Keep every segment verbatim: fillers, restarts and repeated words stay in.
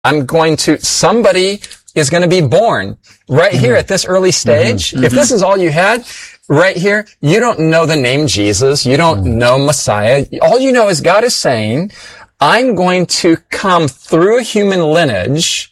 I'm going to, somebody is going to be born right here at this early stage. Mm-hmm. If this is all you had, right here, you don't know the name Jesus. You don't mm-hmm. know Messiah. All you know is God is saying, I'm going to come through a human lineage.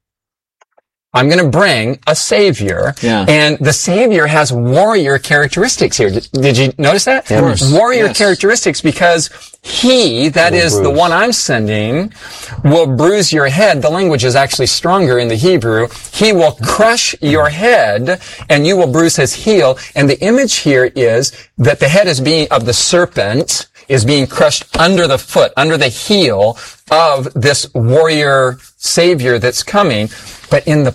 I'm going to bring a savior. Yeah. And the savior has warrior characteristics here. Did, did you notice that? Yes. Warrior yes. characteristics because he, that will is bruise. The one I'm sending, will bruise your head. The language is actually stronger in the Hebrew. He will crush your head and you will bruise his heel. And the image here is that the head is being, of the serpent, is being crushed under the foot, under the heel of this warrior savior that's coming. But in the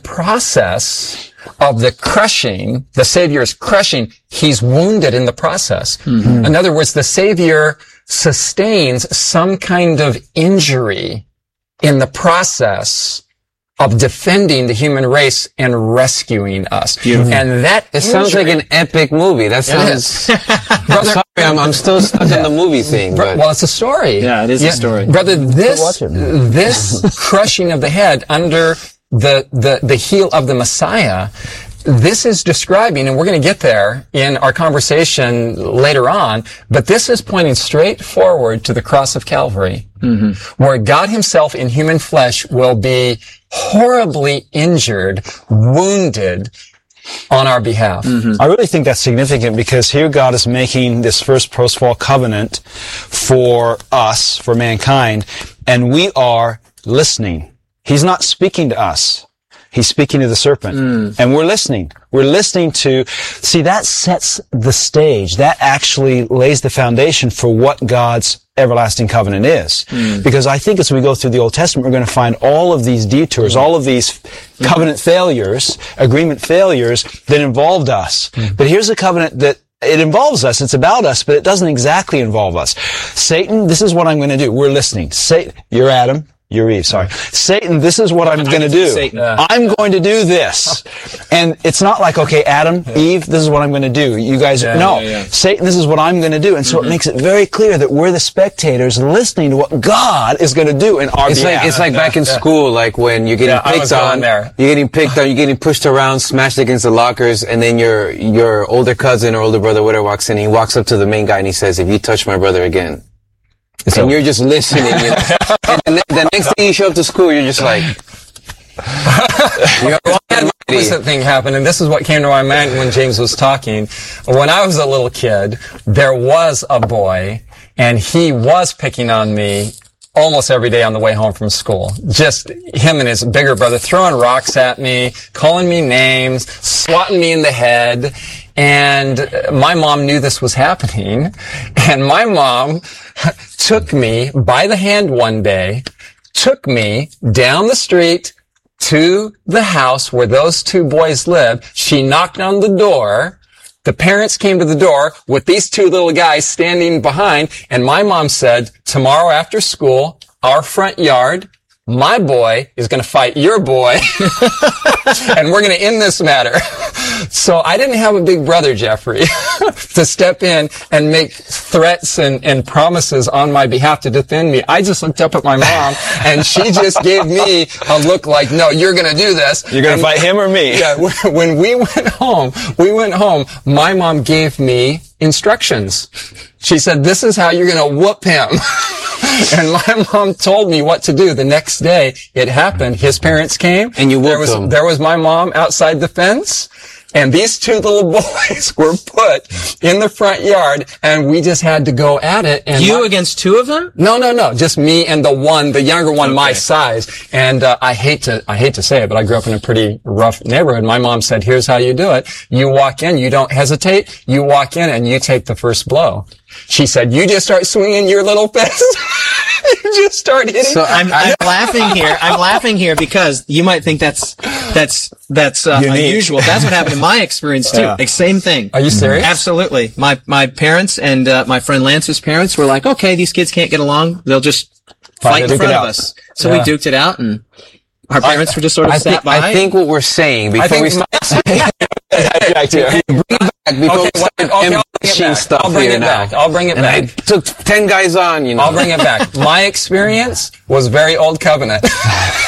process of the crushing, the savior is crushing, he's wounded in the process. Mm-hmm. In other words, the savior sustains some kind of injury in the process of defending the human race and rescuing us. Beautiful. And that it injury, sounds like an epic movie. That sounds. Brother, sorry, I'm, I'm still stuck yeah. in the movie thing. But. Well, it's a story. Yeah, it is yeah. a story. Brother, this this crushing of the head under the the the heel of the Messiah. This is describing, and we're going to get there in our conversation later on, but this is pointing straight forward to the cross of Calvary, mm-hmm. where God himself in human flesh will be horribly injured, wounded on our behalf. Mm-hmm. I really think that's significant because here God is making this first post-fall covenant for us, for mankind, and we are listening. He's not speaking to us. He's speaking to the serpent. Mm. And we're listening. We're listening to, see, that sets the stage. That actually lays the foundation for what God's everlasting covenant is. Mm. Because I think as we go through the Old Testament, we're going to find all of these detours, mm. all of these covenant mm. failures, agreement failures that involved us. Mm. But here's a covenant that it involves us. It's about us, but it doesn't exactly involve us. Satan, this is what I'm going to do. We're listening. Satan, you're Adam. You're Eve, sorry. Satan, this is what I'm going to do. Satan. I'm going to do this. And it's not like, okay, Adam, yeah. Eve, this is what I'm going to do. You guys, yeah, no. Yeah, yeah. Satan, this is what I'm going to do. And so mm-hmm. it makes it very clear that we're the spectators listening to what God is going to do in our it's behalf. Like, it's like back in school, like when you're getting yeah, picked on, there. you're getting picked on, you're getting pushed around, smashed against the lockers, and then your, your older cousin or older brother, whatever, walks in, and he walks up to the main guy and he says, if you touch my brother again, so, and you're just listening, you know. And the, the next day you show up to school, you're just like, you know, the opposite thing happened, and this is what came to my mind when James was talking. When I was a little kid, there was a boy, and he was picking on me almost every day on the way home from school. Just him and his bigger brother throwing rocks at me, calling me names, swatting me in the head. And my mom knew this was happening. And my mom took me by the hand one day, took me down the street to the house where those two boys lived. She knocked on the door. The parents came to the door with these two little guys standing behind, and my mom said, tomorrow after school, our front yard, my boy is going to fight your boy, and we're going to end this matter. So I didn't have a big brother, Jeffrey, to step in and make threats and, and promises on my behalf to defend me. I just looked up at my mom, and she just gave me a look like, no, you're going to do this. You're going to fight him or me? Yeah. When we went home, we went home, my mom gave me instructions. She said, this is how you're going to whoop him. And my mom told me what to do. The next day, it happened. His parents came. And you whooped there was, them. There was my mom outside the fence. And these two little boys were put in the front yard, and we just had to go at it. And you my, against two of them? No, no, no. Just me and the one, the younger one, okay. my size. And uh, I hate to, I hate to say it, but I grew up in a pretty rough neighborhood. My mom said, "Here's how you do it. You walk in, you don't hesitate. You walk in, and you take the first blow." She said, "You just start swinging your little fist." You just start hitting. So I'm, I'm laughing here. I'm laughing here because you might think that's that's that's uh, unusual. That's what happened in my experience too. Yeah. Like, same thing. Are you serious? Absolutely. My my parents and uh, my friend Lance's parents were like, "Okay, these kids can't get along. They'll just fight in front of us." So yeah. we duked it out, and our parents I, were just sort of I sat think, by. I think what we're saying before we start. Before we start okay, stuff I'll bring here it now. back. I'll bring it and back. I took ten guys on, you know. I'll bring it back. My experience was very old covenant.